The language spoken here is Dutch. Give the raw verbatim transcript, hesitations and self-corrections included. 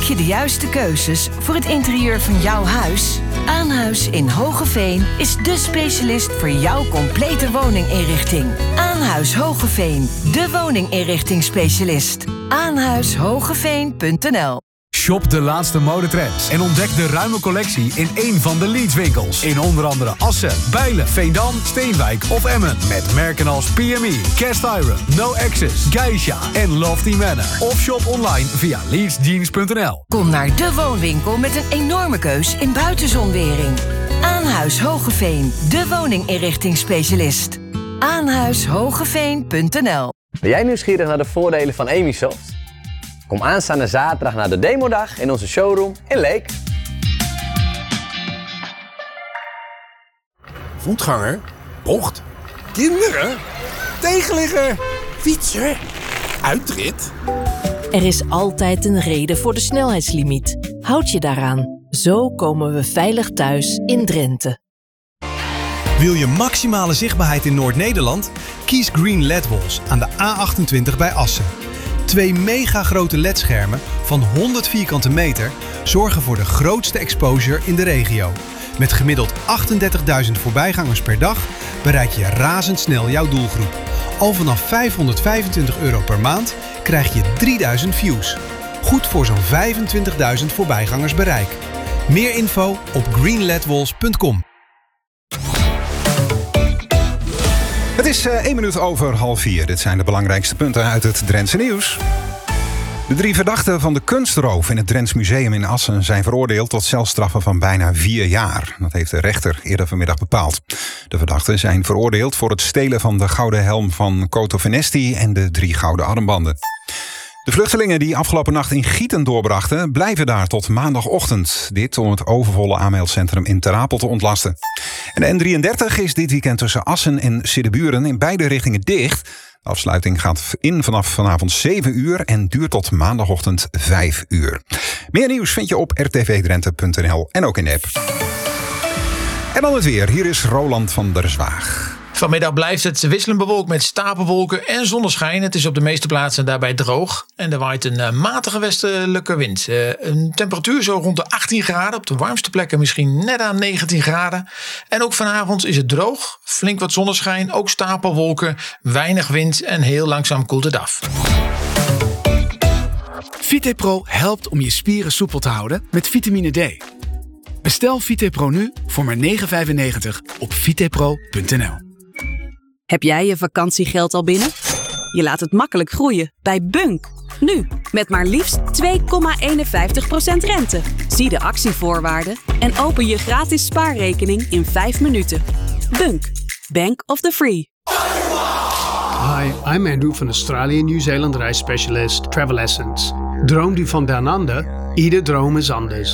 je de juiste keuzes voor het interieur van jouw huis? Aanhuis in Hoogeveen is dé specialist voor jouw complete woninginrichting. Aanhuis Hoogeveen, de woninginrichtingsspecialist. aanhuis hogeveen punt n l. Shop de laatste modetrends en ontdek de ruime collectie in één van de Leeds winkels. In onder andere Assen, Bijlen, Veendam, Steenwijk of Emmen. Met merken als P M E, Cast Iron, No Access, Geisha en Lofty Manor. Of shop online via leeds jeans punt n l. Kom naar de woonwinkel met een enorme keus in buitenzonwering. Aanhuis Hoogeveen, de woninginrichtingsspecialist. aanhuis hogeveen punt n l. Ben jij nieuwsgierig naar de voordelen van Emisoft? Kom aanstaande zaterdag naar de demodag in onze showroom in Leek. Voetganger, bocht, kinderen, tegenligger, fietser, uitrit. Er is altijd een reden voor de snelheidslimiet. Houd je daaraan. Zo komen we veilig thuis in Drenthe. Wil je maximale zichtbaarheid in Noord-Nederland? Kies Green L E D-Walls aan de A achtentwintig bij Assen. Twee mega grote L E D-schermen van honderd vierkante meter zorgen voor de grootste exposure in de regio. Met gemiddeld achtendertigduizend voorbijgangers per dag bereik je razendsnel jouw doelgroep. Al vanaf vijfhonderdvijfentwintig euro per maand krijg je drieduizend views. Goed voor zo'n vijfentwintigduizend voorbijgangers bereik. Meer info op green ledwalls punt com. Het is uh, één minuut over half vier. Dit zijn de belangrijkste punten uit het Drentse nieuws. De drie verdachten van de kunstroof in het Drents Museum in Assen zijn veroordeeld tot celstraffen van bijna vier jaar. Dat heeft de rechter eerder vanmiddag bepaald. De verdachten zijn veroordeeld voor het stelen van de gouden helm van Koto Venesti en de drie gouden armbanden. De vluchtelingen die afgelopen nacht in Gieten doorbrachten, blijven daar tot maandagochtend. Dit om het overvolle aanmeldcentrum in Ter Apel te ontlasten. En de N drieëndertig is dit weekend tussen Assen en Siddeburen in beide richtingen dicht. De afsluiting gaat in vanaf vanavond zeven uur en duurt tot maandagochtend vijf uur. Meer nieuws vind je op r t v drenthe punt n l en ook in de app. En dan het weer. Hier is Roland van der Zwaag. Vanmiddag blijft het wisselend bewolkt met stapelwolken en zonneschijn. Het is op de meeste plaatsen daarbij droog. En er waait een uh, matige westelijke wind. Uh, een temperatuur zo rond de achttien graden. Op de warmste plekken misschien net aan negentien graden. En ook vanavond is het droog. Flink wat zonneschijn, ook stapelwolken, weinig wind en heel langzaam koelt het af. VitePro helpt om je spieren soepel te houden met vitamine D. Bestel VitePro nu voor maar negen vijfennegentig op vitepro punt n l. Heb jij je vakantiegeld al binnen? Je laat het makkelijk groeien bij Bunk. Nu, met maar liefst twee komma eenenvijftig procent rente. Zie de actievoorwaarden en open je gratis spaarrekening in vijf minuten. Bunk, Bank of the Free. Hi, I'm Andrew van Australië Nieuw-Zeeland reisspecialist Travel Essence. Droomt u van down under? Ieder droom is anders.